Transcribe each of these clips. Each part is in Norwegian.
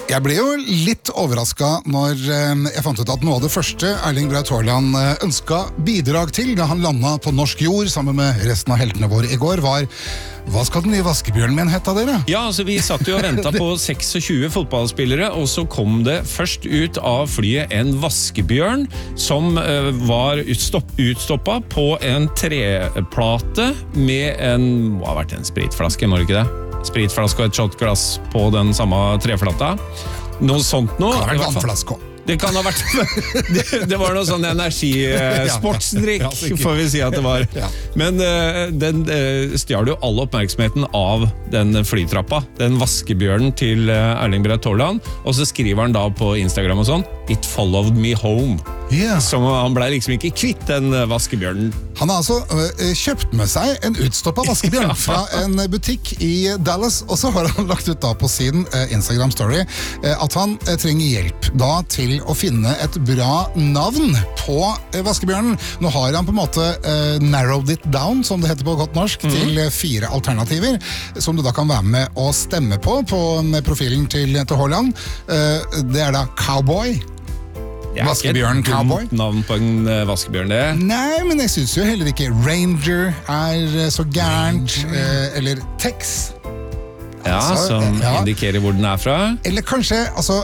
Jeg ble jo litt overrasket når jeg fant ut at noe av det første Erling Braut Haaland ønsket bidrag til da han landet på norsk jord sammen med resten av heltene våre i går var: hva skal den nye vaskebjørnen min hette dere? Ja, altså vi satt jo og ventet på 26 fotballspillere, og så kom det først ut av flyet en vaskebjørn som var utstoppet på en treplate med hva har vært en spritflaske, må det ikke det? Spritflaske og et shotglass på den samme treflata. Noe sånt nå. Det kan ha vært vannflaske. Det kan ha vært det var noe sånn sportsdrikk, får vi si at det var. Men den stjal jo all oppmerksomheten av den flytrappa, den vaskebjørnen til Erling Braut Haaland, og så skriver han da på Instagram og sånn: "It followed me home." Som han ble liksom ikke kvitt den vaskebjørnen. Han har altså kjøpt med seg en utstoppet vaskebjørn fra en butikk i Dallas, og så har han lagt ut da på sin Instagram story at han trenger hjelp da til å finne et bra navn på vaskebjørnen. Nå har han på en måte narrowed it down, som det heter på godt norsk, til 4 alternativer, som du da kan være med å stemme på profilen til Haaland. Det er da Cowboy, vaskebjørn Cowboy. Navn på en vaskebjørn, det? Nei, men jeg synes jo heller ikke Ranger er så gærent, eller Tex. Ja, som indikerer hvor den er fra. Eller kanskje,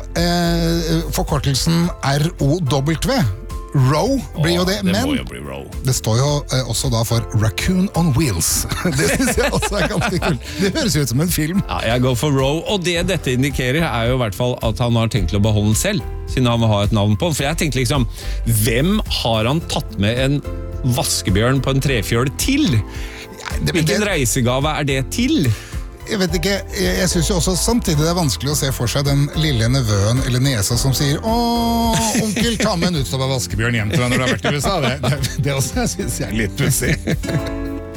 forkortelsen ROW. Row blir jo det, men må jo bli Row. Det står jo også da for Raccoon on Wheels. Det synes jeg også er ganske kult. Det høres ut som en film. Ja, jeg går for Row, og det dette indikerer er jo i hvert fall at han har tenkt til å beholde den selv, siden han vil ha et navn på den. For jeg tenkte liksom, hvem har han tatt med en vaskebjørn på en trefjøl til? Hvilken reisegave er det til? Jeg vet ikke, jeg synes jo også samtidig det er vanskelig å se for seg den lille nevøen eller nesa som sier: «Åh, onkel, ta med en utstoppet vaskebjørn hjem til deg når du har vært i USA». Det også synes jeg er litt pussig.